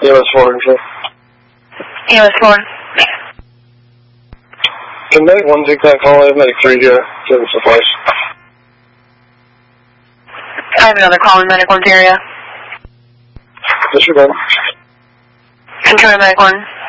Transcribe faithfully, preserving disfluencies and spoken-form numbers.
E M S four, control. E M S four. Can Medic one take that call? I have Medic three here. Doesn't suffice. I have another call in Medic one's area. Disregard. Control Medic one.